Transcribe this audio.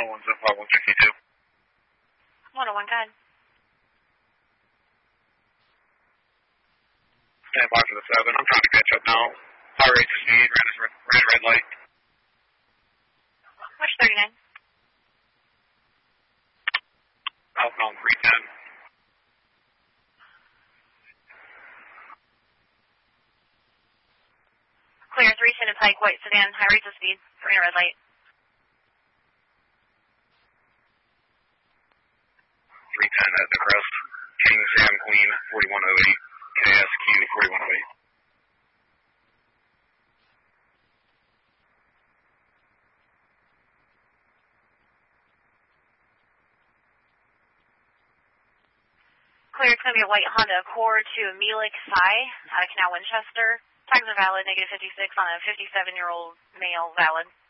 101.52. 101, go ahead. Stand by for the 7. I'm trying to catch up now. High rates of speed, ran a red light. Which 39? Outbound 310. Clear 3 Shinnecock Pike, white sedan, high rates of speed, ran a red light. 310 at the crest. King Sam Queen 4108. KSQ 4108. Clear, it's going to be a white Honda Accord to Melik Sai out of Canal Winchester. Tags are valid, -56 on a 57-year-old male, valid.